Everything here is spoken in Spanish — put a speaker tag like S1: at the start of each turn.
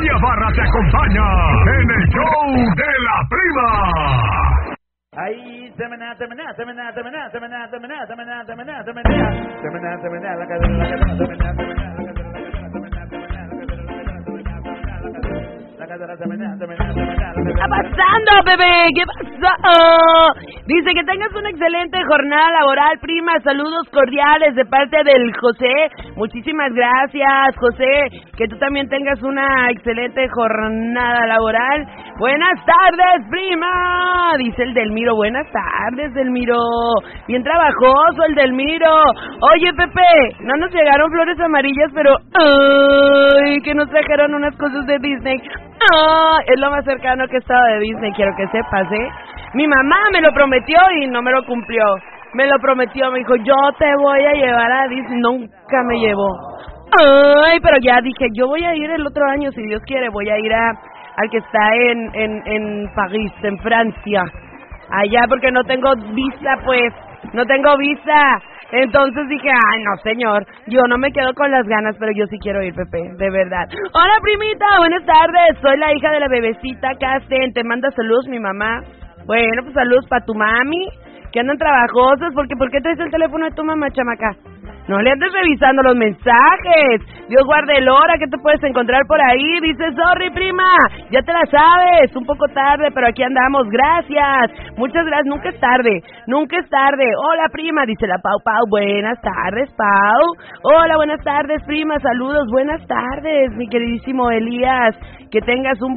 S1: Elia Barra te acompaña en el show de la prima.
S2: Ahí, temena, la
S3: ¿Qué está pasando, bebé? ¿Qué pasó? Dice que tengas una excelente jornada laboral, prima. Saludos cordiales de parte del José. Muchísimas gracias, José. Que tú también tengas una excelente jornada laboral. Buenas tardes, prima. Dice el Delmiro. Buenas tardes, Delmiro. Bien trabajoso el Delmiro. Oye, Pepe, no nos llegaron flores amarillas, pero ay, que nos trajeron unas cosas de Disney. Es lo más cercano que he estado de Disney, quiero que sepas, ¿eh? Mi mamá me lo prometió y no me lo cumplió. Me lo prometió, me dijo, yo te voy a llevar a Disney. Nunca me llevó. Ay, pero ya dije, yo voy a ir el otro año, si Dios quiere. Voy a ir al que está en París, en Francia. Allá, porque no tengo visa, pues. No tengo visa. Entonces dije, ay, no, señor, yo no me quedo con las ganas, pero yo sí quiero ir, Pepe, de verdad. Hola, primita, buenas tardes, soy la hija de la bebecita Casten, te manda saludos mi mamá. Bueno, pues saludos para tu mami, que andan trabajosos, porque ¿por qué traes el teléfono de tu mamá, chamaca? No le andes revisando los mensajes. Dios guarde el hora que te puedes encontrar por ahí. Dice, sorry, prima, ya te la sabes. Un poco tarde, pero aquí andamos. Gracias. Muchas gracias. Nunca es tarde. Nunca es tarde. Hola, prima. Dice la Pau. Buenas tardes, Pau. Hola, buenas tardes, prima. Saludos. Buenas tardes, mi queridísimo Elías. Que tengas un